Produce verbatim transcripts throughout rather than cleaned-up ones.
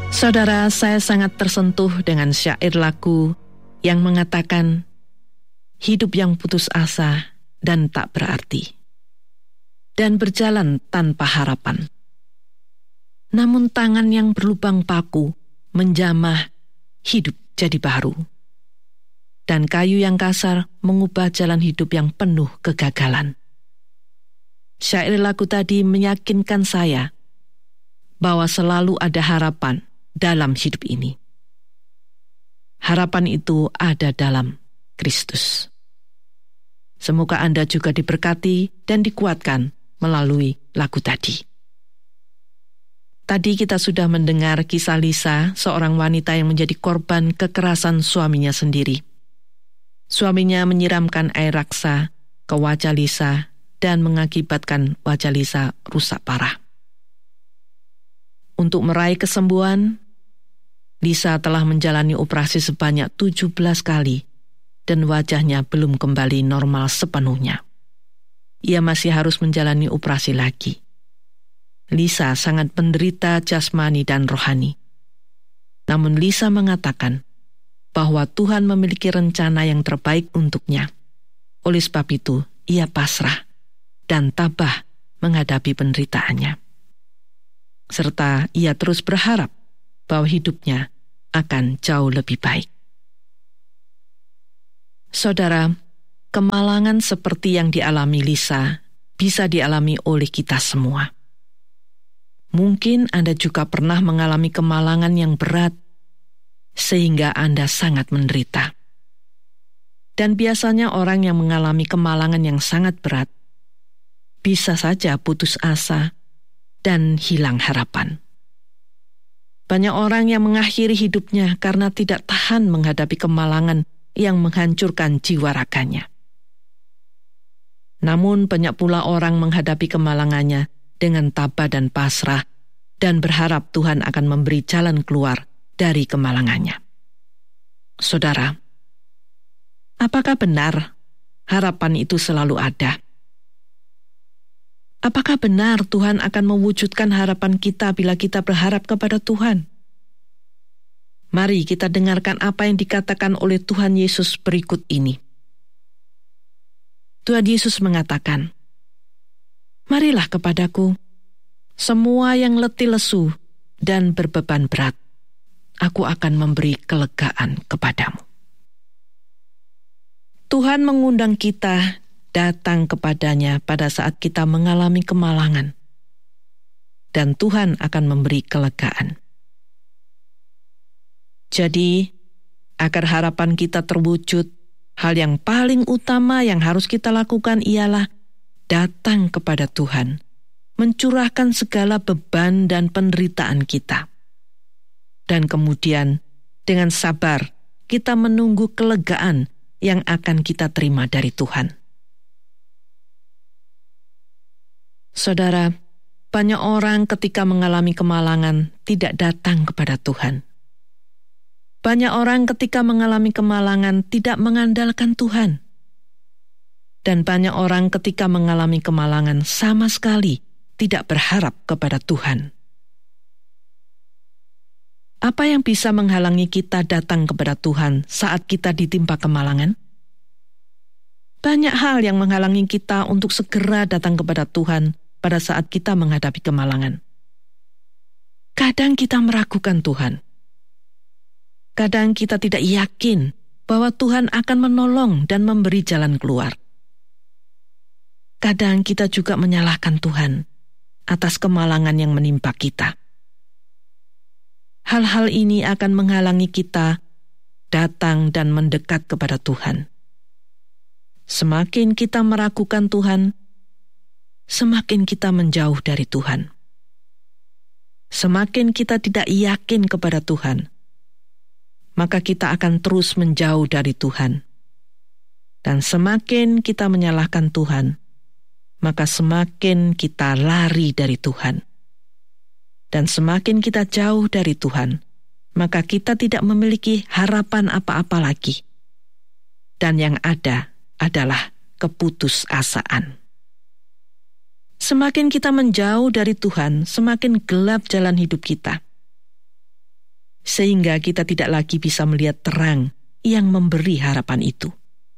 Saudara, saya sangat tersentuh dengan syair lagu yang mengatakan, hidup yang putus asa dan tak berarti, dan berjalan tanpa harapan. Namun tangan yang berlubang paku menjamah hidup jadi baru, dan kayu yang kasar mengubah jalan hidup yang penuh kegagalan. Syair lagu tadi meyakinkan saya bahwa selalu ada harapan dalam hidup ini. Harapan itu ada dalam Kristus. Semoga Anda juga diberkati dan dikuatkan melalui lagu tadi. Tadi kita sudah mendengar kisah Lisa, seorang wanita yang menjadi korban kekerasan suaminya sendiri. Suaminya menyiramkan air raksa ke wajah Lisa dan mengakibatkan wajah Lisa rusak parah. Untuk meraih kesembuhan, Lisa telah menjalani operasi sebanyak tujuh belas kali dan wajahnya belum kembali normal sepenuhnya. Ia masih harus menjalani operasi lagi. Lisa sangat menderita jasmani dan rohani. Namun Lisa mengatakan bahwa Tuhan memiliki rencana yang terbaik untuknya. Oleh sebab itu, ia pasrah dan tabah menghadapi penderitaannya. Serta ia terus berharap bahwa hidupnya akan jauh lebih baik. Saudara, kemalangan seperti yang dialami Lisa bisa dialami oleh kita semua. Mungkin Anda juga pernah mengalami kemalangan yang berat, sehingga Anda sangat menderita. Dan biasanya orang yang mengalami kemalangan yang sangat berat, bisa saja putus asa dan hilang harapan. Banyak orang yang mengakhiri hidupnya karena tidak tahan menghadapi kemalangan yang menghancurkan jiwa raganya. Namun banyak pula orang menghadapi kemalangannya dengan tabah dan pasrah dan berharap Tuhan akan memberi jalan keluar dari kemalangannya. Saudara, apakah benar harapan itu selalu ada? Apakah benar Tuhan akan mewujudkan harapan kita bila kita berharap kepada Tuhan? Mari kita dengarkan apa yang dikatakan oleh Tuhan Yesus berikut ini. Tuhan Yesus mengatakan, "Marilah kepadaku, semua yang letih lesu dan berbeban berat, aku akan memberi kelegaan kepadamu." Tuhan mengundang kita datang kepadanya pada saat kita mengalami kemalangan, dan Tuhan akan memberi kelegaan. Jadi, agar harapan kita terwujud, hal yang paling utama yang harus kita lakukan ialah datang kepada Tuhan, mencurahkan segala beban dan penderitaan kita. Dan kemudian, dengan sabar, kita menunggu kelegaan yang akan kita terima dari Tuhan. Saudara, banyak orang ketika mengalami kemalangan tidak datang kepada Tuhan. Banyak orang ketika mengalami kemalangan tidak mengandalkan Tuhan. Dan banyak orang ketika mengalami kemalangan sama sekali tidak berharap kepada Tuhan. Apa yang bisa menghalangi kita datang kepada Tuhan saat kita ditimpa kemalangan? Banyak hal yang menghalangi kita untuk segera datang kepada Tuhan pada saat kita menghadapi kemalangan. Kadang kita meragukan Tuhan. Kadang kita tidak yakin bahwa Tuhan akan menolong dan memberi jalan keluar. Kadang kita juga menyalahkan Tuhan atas kemalangan yang menimpa kita. Hal-hal ini akan menghalangi kita datang dan mendekat kepada Tuhan. Semakin kita meragukan Tuhan, semakin kita menjauh dari Tuhan. Semakin kita tidak yakin kepada Tuhan, maka kita akan terus menjauh dari Tuhan. Dan semakin kita menyalahkan Tuhan, maka semakin kita lari dari Tuhan. Dan semakin kita jauh dari Tuhan, maka kita tidak memiliki harapan apa-apa lagi. Dan yang ada adalah keputusasaan. Semakin kita menjauh dari Tuhan, semakin gelap jalan hidup kita. sehingga kita tidak lagi bisa melihat terang yang memberi harapan itu.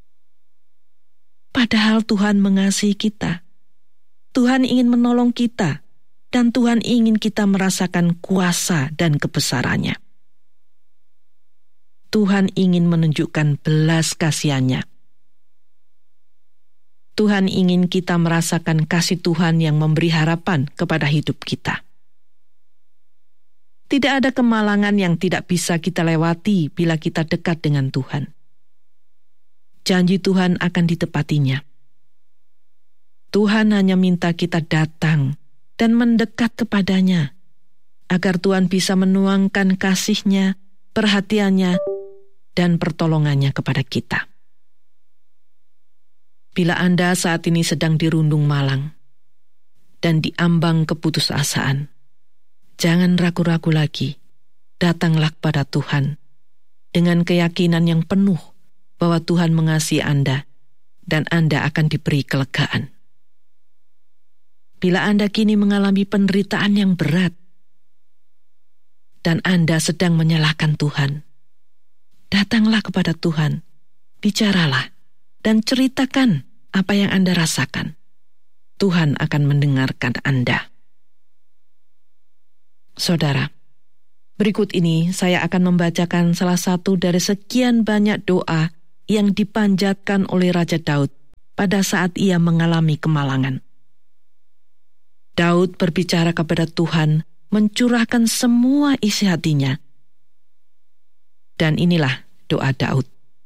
Padahal Tuhan mengasihi kita. Tuhan ingin menolong kita, dan Tuhan ingin kita merasakan kuasa dan kebesarannya. Tuhan ingin menunjukkan belas kasihan-Nya. Tuhan ingin kita merasakan kasih Tuhan yang memberi harapan kepada hidup kita. Tidak ada kemalangan yang tidak bisa kita lewati bila kita dekat dengan Tuhan. Janji Tuhan akan ditepatinya. Tuhan hanya minta kita datang dan mendekat kepadanya, agar Tuhan bisa menuangkan kasih-Nya, perhatiannya, dan pertolongannya kepada kita. Bila Anda saat ini sedang dirundung malang dan diambang keputusasaan, jangan ragu-ragu lagi. Datanglah kepada Tuhan dengan keyakinan yang penuh bahwa Tuhan mengasihi Anda dan Anda akan diberi kelegaan. Bila Anda kini mengalami penderitaan yang berat dan Anda sedang menyalahkan Tuhan, datanglah kepada Tuhan, bicaralah, dan ceritakan apa yang Anda rasakan. Tuhan akan mendengarkan Anda. Saudara, berikut ini saya akan membacakan salah satu dari sekian banyak doa yang dipanjatkan oleh Raja Daud pada saat ia mengalami kemalangan. Daud berbicara kepada Tuhan, mencurahkan semua isi hatinya. Dan inilah doa Daud.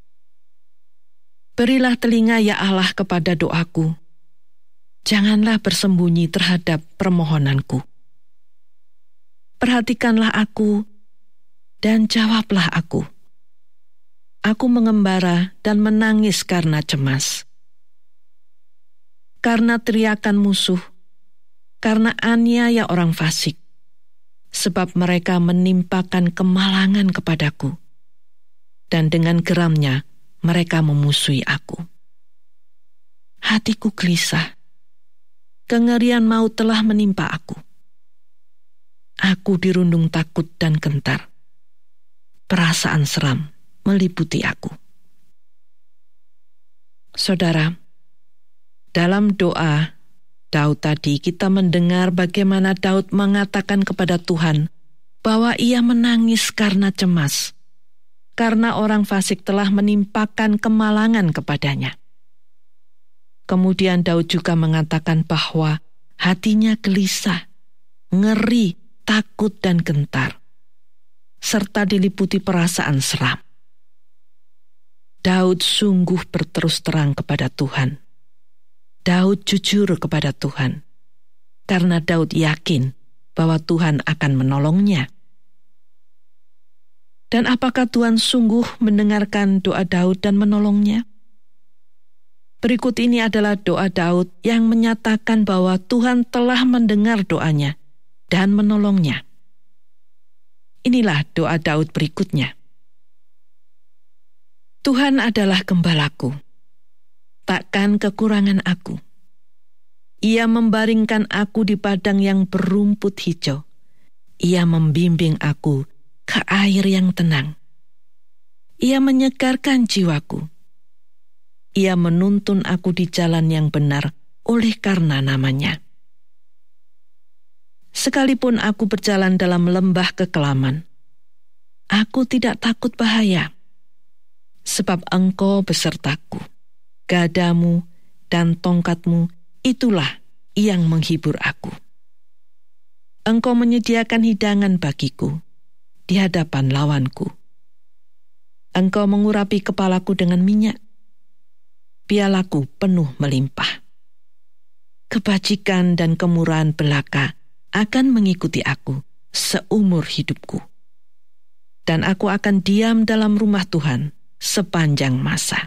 Berilah telinga ya Allah kepada doaku. Janganlah bersembunyi terhadap permohonanku. Perhatikanlah aku dan jawablah aku. Aku mengembara dan menangis karena cemas. Karena teriakan musuh, karena aniaya orang fasik, sebab mereka menimpakan kemalangan kepadaku, dan dengan geramnya mereka memusuhi aku. Hatiku gelisah, kengerian maut telah menimpa aku. Aku dirundung takut dan gentar, perasaan seram meliputi aku. Saudara, dalam doa Daud tadi kita mendengar bagaimana Daud mengatakan kepada Tuhan bahwa ia menangis karena cemas, karena orang fasik telah menimpakan kemalangan kepadanya. Kemudian Daud juga mengatakan bahwa hatinya gelisah, ngeri, takut dan gentar, serta diliputi perasaan seram. Daud sungguh berterus terang kepada Tuhan. Daud jujur kepada Tuhan, karena Daud yakin bahwa Tuhan akan menolongnya. Dan apakah Tuhan sungguh mendengarkan doa Daud dan menolongnya? Berikut ini adalah doa Daud yang menyatakan bahwa Tuhan telah mendengar doanya dan menolongnya. Inilah doa Daud berikutnya. Tuhan adalah gembalaku, takkan kekurangan aku. Ia membaringkan aku di padang yang berumput hijau. Ia membimbing aku ke air yang tenang. Ia menyegarkan jiwaku. Ia menuntun aku di jalan yang benar oleh karena namanya. Sekalipun aku berjalan dalam lembah kekelaman, aku tidak takut bahaya, sebab Engkau besertaku. Gadamu dan tongkatmu, itulah yang menghibur aku. Engkau menyediakan hidangan bagiku di hadapan lawanku. Engkau mengurapi kepalaku dengan minyak, pialaku penuh melimpah. Kebajikan dan kemurahan belaka akan mengikuti aku seumur hidupku. Dan aku akan diam dalam rumah Tuhan sepanjang masa.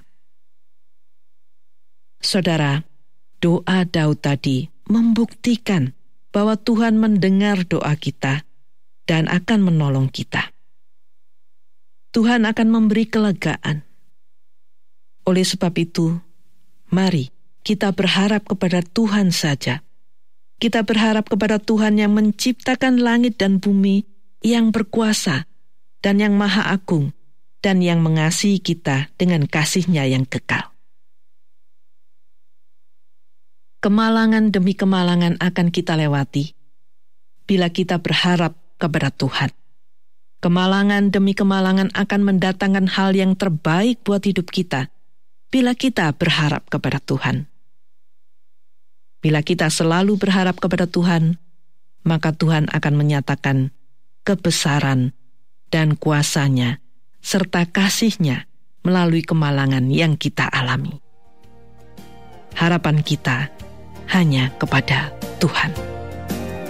Saudara, doa Daud tadi membuktikan bahwa Tuhan mendengar doa kita dan akan menolong kita. Tuhan akan memberi kelegaan. Oleh sebab itu, mari kita berharap kepada Tuhan saja. Kita berharap kepada Tuhan yang menciptakan langit dan bumi, yang berkuasa dan yang maha agung, dan yang mengasihi kita dengan kasih-Nya yang kekal. Kemalangan demi kemalangan akan kita lewati bila kita berharap kepada Tuhan. Kemalangan demi kemalangan akan mendatangkan hal yang terbaik buat hidup kita bila kita berharap kepada Tuhan. Bila kita selalu berharap kepada Tuhan, maka Tuhan akan menyatakan kebesaran dan kuasa-Nya serta kasih-Nya melalui kemalangan yang kita alami. Harapan kita hanya kepada Tuhan.